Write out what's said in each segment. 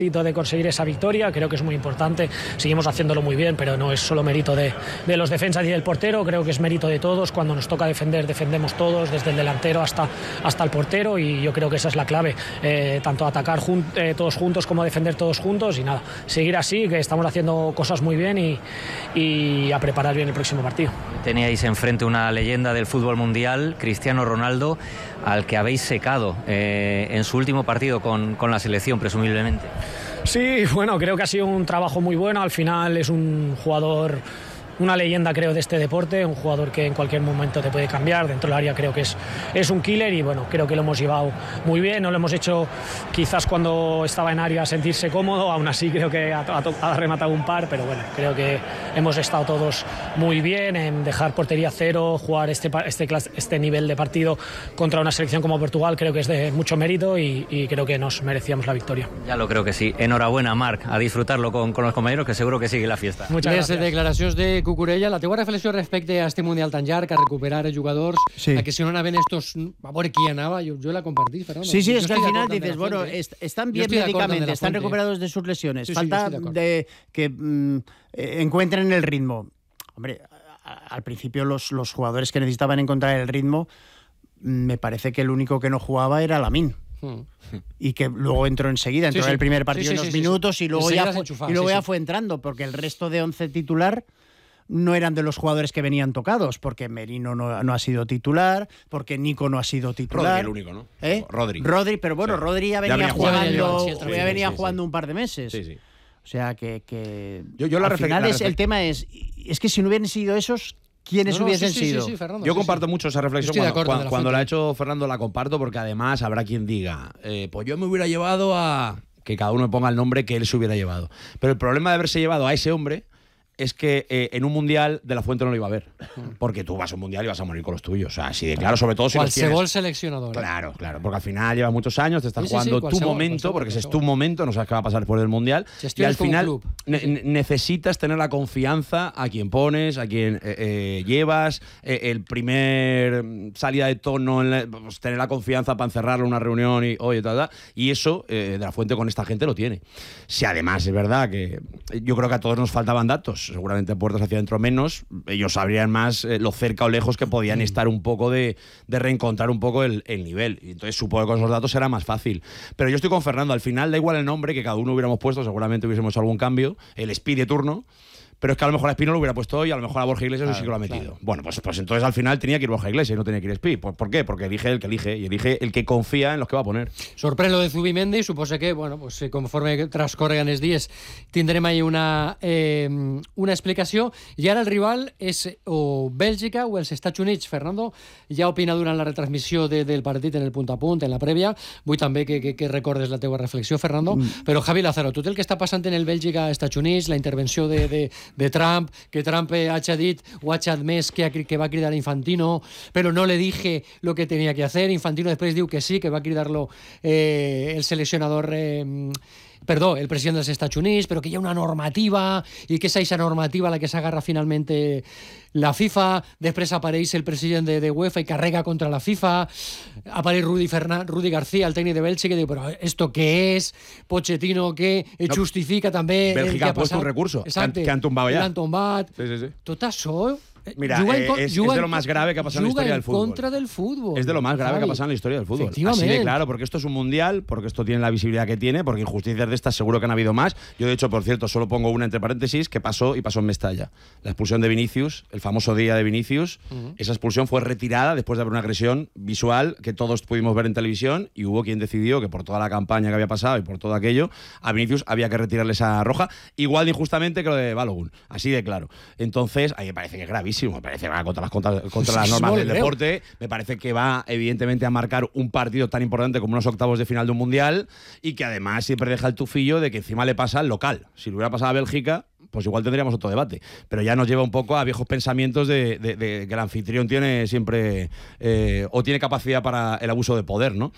de conseguir esa victoria, creo que es muy importante, seguimos haciéndolo muy bien, pero no es solo mérito de los defensas y del portero, creo que es mérito de todos, cuando nos toca defender, defendemos todos, desde el delantero hasta el portero, y yo creo que esa es la clave, tanto atacar todos juntos como defender todos juntos, y nada, seguir así, que estamos haciendo cosas muy bien y a preparar bien el próximo partido. Teníais enfrente una leyenda del fútbol mundial, Cristiano Ronaldo, al que habéis secado en su último partido con la selección, presumiblemente. Sí, bueno, creo que ha sido un trabajo muy bueno. Al final es un jugador, una leyenda, creo, de este deporte, un jugador que en cualquier momento te puede cambiar, dentro del área creo que es un killer, y bueno, creo que lo hemos llevado muy bien, no lo hemos hecho quizás cuando estaba en área sentirse cómodo, aún así creo que ha rematado un par, pero bueno, creo que hemos estado todos muy bien en dejar portería cero, jugar este nivel de partido contra una selección como Portugal, creo que es de mucho mérito y creo que nos merecíamos la victoria. Ya lo creo que sí. Enhorabuena, Marc, a disfrutarlo con los compañeros, que seguro que sigue la fiesta. Muchas gràcies. Declaracions de Cucurella. La teua reflexió respecte a este Mundial tan llarg, a recuperar jugadors, sí, a que si no anaven estos, a veure qui anava, yo la compartí, Fernando. Sí, es que al final dices, bueno, están bien médicamente, están recuperados de sus lesiones, sí, falta de que encuentren el ritmo. Hombre, al principio los jugadores que necesitaban encontrar el ritmo, me parece que el único que no jugaba era Lamine. Y que luego entró enseguida, entró en el primer partido unos minutos y luego ya fue entrando, porque el resto de 11 titular no eran de los jugadores que venían tocados, porque Merino no ha sido titular, porque Nico no ha sido titular. Rodri el único, ¿no? Rodri, pero bueno, sí. Rodri ya venía jugando un par de meses. Sí. O sea que al final el tema es que si no hubieran sido esos, ¿quiénes hubiesen sido? Sí, Fernando, yo comparto mucho esa reflexión. Cuando la ha hecho Fernando, la comparto, porque además habrá quien diga, pues yo me hubiera llevado a... Que cada uno ponga el nombre que él se hubiera llevado. Pero el problema de haberse llevado a ese hombre es que en un mundial De La Fuente no lo iba a ver. Porque tú vas a un mundial y vas a morir con los tuyos. O sea, así de claro, sobre todo si los tienes. Qualsevol seleccionador. Claro, porque al final lleva muchos años, te estás jugando tu momento, porque ese es tu momento, no sabes qué va a pasar después del mundial. Y al final necesitas tener la confianza a quien pones, a quien llevas, el primer salida de tono, pues, tener la confianza para encerrarlo en una reunión y oye, y eso De La Fuente con esta gente lo tiene. Si además es verdad que yo creo que a todos nos faltaban datos, seguramente puertas hacia adentro menos, ellos sabrían más lo cerca o lejos que podían estar un poco de reencontrar un poco el nivel, y entonces supongo que con esos datos será más fácil. Pero yo estoy con Fernando, al final da igual el nombre que cada uno hubiéramos puesto, seguramente hubiésemos hecho algún cambio, el Speed de turno, pero es que a lo mejor a Speed no lo hubiera puesto hoy, a lo mejor a Borja Iglesias sí que lo ha metido. Claro. Bueno, pues entonces al final tenía que ir Borja Iglesias y no tenía que ir Speed. ¿Por qué? Porque elige el que elige, y elige el que confía en los que va a poner. Sorprèn lo de Zubimendi, suposa que, bueno, pues conforme transcorreguen els dies tindrem ahí una explicació, i ara el rival és o Bèlgica o els Estats Units. Fernando ja opina durant la retransmissió del partit en el punt a punt, en la prèvia. Vull també que recordes la teua reflexió, Fernando. Però Javi Lázaro, tot el que està passant en el Bèlgica-Estats Units, la intervenció de Trump, que Trump ha dit o ha admès que va cridar a Infantino, però no le dije lo que tenía que hacer. Infantino després diu que sí, que va cridar-lo el seleccionador... el president dels Estats Units, però que hi ha una normativa i que és aquesta normativa la que s'agarra finalment la FIFA. Després apareix el president de UEFA i carrega contra la FIFA. Apareix Rudi García, el tècnic de Bèlgica, i diu, però ¿esto qué es? Pochettino, que justifica també... Bèlgica ha puesto un recurso, que han tumbado ya. L'han tombat. Sí. Tot això... Mira, es de lo más grave que ha pasado en la historia del fútbol. Contra del fútbol. Es de lo más grave que ha pasado en la historia del fútbol. Así de claro, porque esto es un mundial, porque esto tiene la visibilidad que tiene, porque injusticias de estas seguro que han habido más. Yo, de hecho, por cierto, solo pongo una entre paréntesis, que pasó en Mestalla. La expulsión de Vinicius, el famoso día de Vinicius, esa expulsión fue retirada después de haber una agresión visual que todos pudimos ver en televisión, y hubo quien decidió que por toda la campaña que había pasado y por todo aquello, a Vinicius había que retirarle esa roja, igual de injustamente que lo de Balogun. Así de claro. Entonces, a mí me parece que es gravísimo, me parece que va contra las normas del deporte. Me parece que va evidentemente a marcar un partido tan importante como unos octavos de final de un mundial, y que además siempre deja el tufillo de que encima le pasa al local. Si le hubiera pasado a Bélgica, pues igual tendríamos otro debate, pero ya nos lleva un poco a viejos pensamientos de que el anfitrión tiene siempre o tiene capacidad para el abuso de poder, ¿no?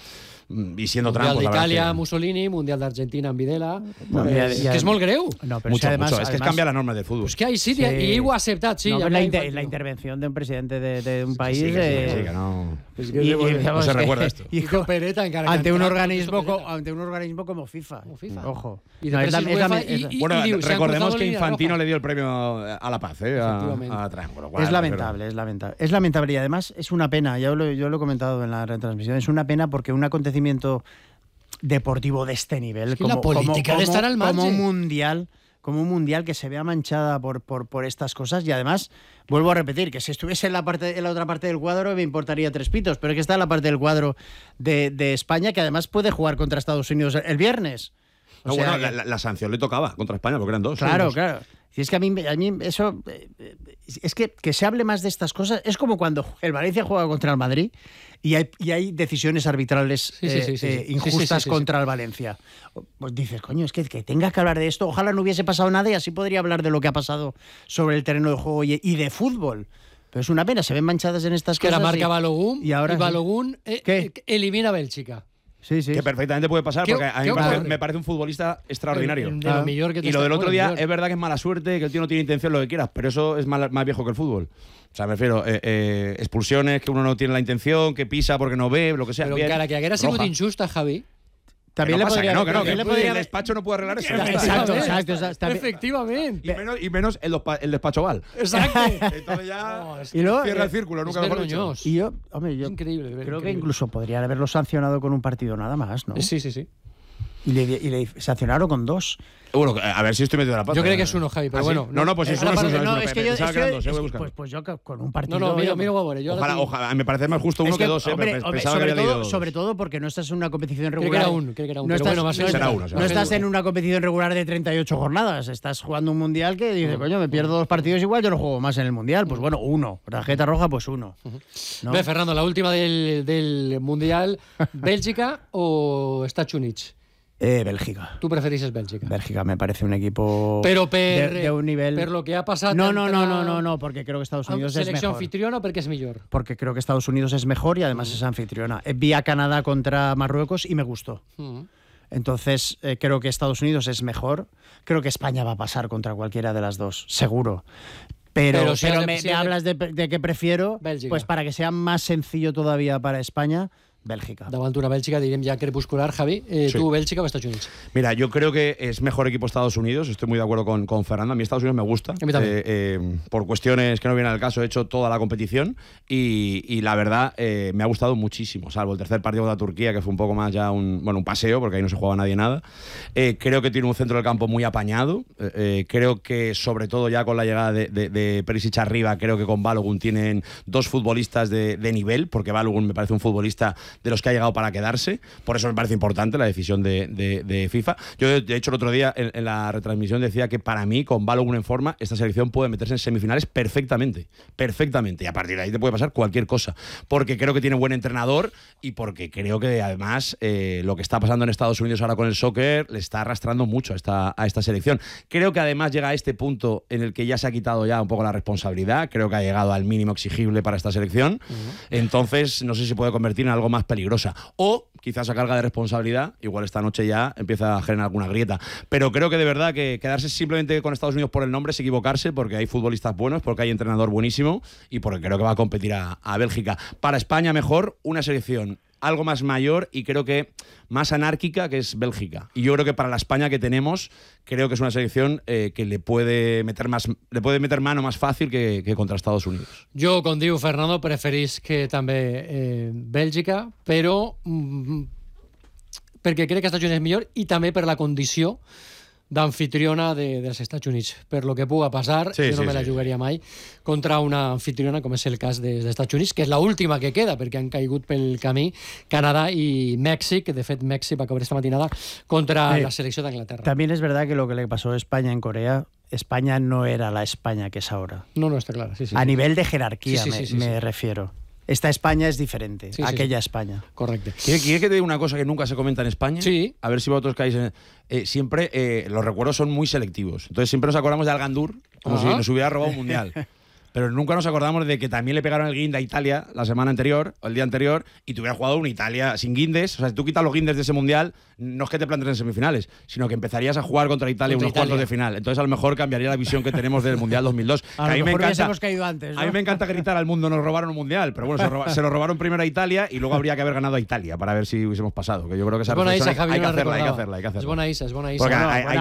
y siendo Mundial trampos. de Italia, Mussolini, Mundial de Argentina en Videla. Que és molt greu. No, pero mucho, además, mucho. Es que cambia la norma del fútbol. Pues que hay sí, y igual aceptado, sí. No, la intervención de un presidente de un país... que no. No se recuerda esto. Hijo Pereta, ante un organismo como FIFA. Ojo. Bueno, recordemos que Infantino le dio el premio a la paz a Trump. Es lamentable. Es lamentable y además es una pena, yo lo he comentado en la retransmisión, es una pena porque un acontecimiento deportivo de este nivel, como, la política de estar al margen, como un mundial que se vea manchada por estas cosas, y además vuelvo a repetir que si estuviese en la otra parte del cuadro me importaría 3 pitos, pero es que está en la parte del cuadro de España, que además puede jugar contra Estados Unidos el viernes. La sanción le tocaba contra España porque eran 2. Claro. Y es que a mí eso es que se hable más de estas cosas. Es como cuando el Valencia juega contra el Madrid y hay decisiones arbitrales injustas contra el Valencia. Pues dices, coño, es que tengas que hablar de esto. Ojalá no hubiese pasado nada y así podría hablar de lo que ha pasado sobre el terreno de juego y de fútbol. Pero es una pena, se ven manchadas en estas cosas. Que la marca Balogun y ahora Balogun elimina a Bélgica. Sí. Que perfectamente puede pasar, porque a mí me parece un futbolista extraordinario. Y lo del otro día es verdad que es mala suerte, que el tío no tiene intención, lo que quieras, pero eso es más viejo que el fútbol. O sea, me refiero, expulsiones, que uno no tiene la intención, que pisa porque no ve, lo que sea. Pero encara que haguera sigut injusta, Javi, también le podría, el despacho no puede arreglar eso. Exacto. Efectivamente. Y menos el despacho Val. Exacto. Entonces ya cierra el círculo, nunca mejor dicho. Y yo es increíble. Creo que incluso podrían haberlo sancionado con un partido nada más, ¿no? Sí. Y le sancionaron con 2. Bueno, a ver si estoy metido en la pata. Yo creo que es 1, Javi, pero bueno. No, pues es 1. Pues yo con un partido. No, mira, ojalá, me parece más justo 1 que 2. Sobre todo porque no estás en una competición regular. Creo que era 1. No estás en una competición regular de 38 jornadas. Estás jugando un mundial que dice, coño, me pierdo 2 partidos igual, yo no juego más en el mundial. Pues bueno, 1. Tarjeta roja, pues 1. Ve, Fernando, la última del mundial, ¿Bélgica o Estats Units? Bélgica. ¿Tú preferís Bélgica? Bélgica me parece un equipo de un nivel... Per lo que ha pasado... No, porque creo que Estados Unidos es mejor. ¿Selección anfitriona o porque es mejor? Porque creo que Estados Unidos es mejor y además es anfitriona. Vi a Canadá contra Marruecos y me gustó. Entonces, creo que Estados Unidos es mejor. Creo que España va a pasar contra cualquiera de las dos, seguro. Pero me hablas de que prefiero, Bélgica. Pues para que sea más sencillo todavía para España, Bélgica. Davant una Bélgica, diríem ja crepuscular, Javi. ¿Tú Bélgica o Estados Unidos? Mira, yo creo que es mejor equipo Estados Unidos. Estoy muy de acuerdo con Fernando. A mí Estados Unidos me gusta. A mí también. Por cuestiones que no vienen al caso, he hecho toda la competición y la verdad me ha gustado muchísimo. Salvo el tercer partido contra Turquía, que fue un poco más ya un paseo, porque ahí no se jugaba nadie nada. Creo que tiene un centro del campo muy apañado. Creo que, sobre todo ya con la llegada de Perisic arriba, creo que con Balogun tienen 2 futbolistas de nivel, porque Balogun me parece un futbolista de los que ha llegado para quedarse. Por eso me parece importante la decisión de FIFA. Yo, de hecho, el otro día en la retransmisión decía que para mí, con Balogun en forma, esta selección puede meterse en semifinales perfectamente. Y a partir de ahí te puede pasar cualquier cosa. Porque creo que tiene buen entrenador y porque creo que además lo que está pasando en Estados Unidos ahora con el soccer le está arrastrando mucho a esta selección. Creo que además llega a este punto en el que ya se ha quitado ya un poco la responsabilidad. Creo que ha llegado al mínimo exigible para esta selección. Entonces, no sé si se puede convertir en algo más peligrosa. O quizás a carga de responsabilidad, igual esta noche ya empieza a generar alguna grieta. Pero creo que de verdad que quedarse simplemente con Estados Unidos por el nombre es equivocarse, porque hay futbolistas buenos, porque hay entrenador buenísimo y porque creo que va a competir a Bélgica. Para España mejor una selección algo más mayor y creo que más anárquica, que es Bélgica. Y yo creo que para la España que tenemos, creo que es una selección que le puede meter mano más fácil que contra Estados Unidos. Jo, com diu Fernando, preferís que també Bèlgica, però perquè crec que Estats Units és millor i també per la condició d'anfitriona dels Estats Units. Per lo que puga passar, jo no me la jugaria mai contra una anfitriona, com és el cas dels Estats Units, que és l'última que queda, perquè han caigut pel camí Canadà i Mèxic, que de fet Mèxic va caure esta matinada contra la selecció d'Anglaterra. También es verdad que lo que le pasó a España en Corea, España no era la España que es ahora. No, está claro. Sí, a nivel de jerarquía me refiero. Esta España es diferente, aquella España. Correcto. ¿Quiere que te diga una cosa que nunca se comenta en España? Sí. A ver si vosotros caéis en... siempre los recuerdos son muy selectivos. Entonces siempre nos acordamos de Algandur como si nos hubiera robado un mundial. pero nunca nos acordamos de que también le pegaron el guinde a Italia la semana anterior, o el día anterior, y te hubiera jugado una Italia sin guindes. O sea, si tú quitas los guindes de ese Mundial, no es que te plantes en semifinales, sino que empezarías a jugar contra Italia unos cuartos de final. Entonces, a lo mejor cambiaría la visión que tenemos del Mundial 2002. A lo mejor hemos caído antes, ¿no? A mí me encanta gritar al mundo, nos robaron un Mundial, pero bueno, se lo robaron primero a Italia y luego habría que haber ganado a Italia para ver si hubiésemos pasado, que yo creo que esa reflexión hay que hacerla. Es buena Isa. Porque a